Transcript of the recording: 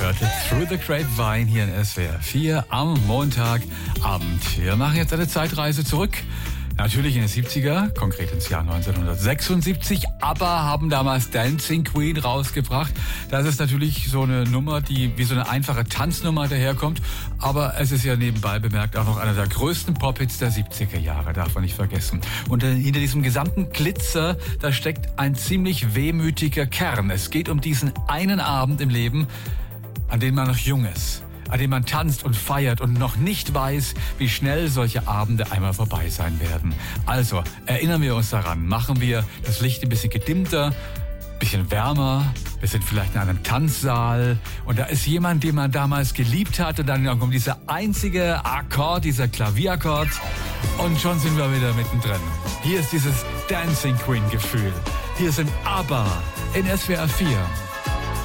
hörte Through the Grapevine hier in SWR 4 am Montagabend. Wir machen jetzt eine Zeitreise zurück. Natürlich in die 70er, konkret ins Jahr 1976, aber haben damals Dancing Queen rausgebracht. Das ist natürlich so eine Nummer, die wie so eine einfache Tanznummer daherkommt, aber es ist ja nebenbei bemerkt auch noch einer der größten Pop-Hits der 70er Jahre, darf man nicht vergessen. Und hinter diesem gesamten Glitzer, da steckt ein ziemlich wehmütiger Kern. Es geht um diesen einen Abend im Leben, an dem man noch jung ist, an dem man tanzt und feiert und noch nicht weiß, wie schnell solche Abende einmal vorbei sein werden. Also, erinnern wir uns daran, machen wir das Licht ein bisschen gedimmter, ein bisschen wärmer, wir sind vielleicht in einem Tanzsaal und da ist jemand, den man damals geliebt hat und dann kommt dieser einzige Akkord, dieser Klavierakkord und schon sind wir wieder mittendrin. Hier ist dieses Dancing Queen Gefühl. Hier sind ABBA in SWR 4.